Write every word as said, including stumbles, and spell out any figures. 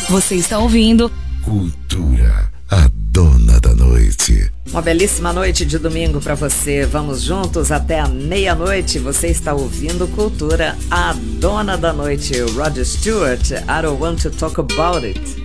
Você está ouvindo Cultura, a dona da noite. Uma belíssima noite de domingo para você. Vamos juntos até a meia-noite. Você está ouvindo Cultura, a dona da noite. Rod Stewart, I don't want to talk about it.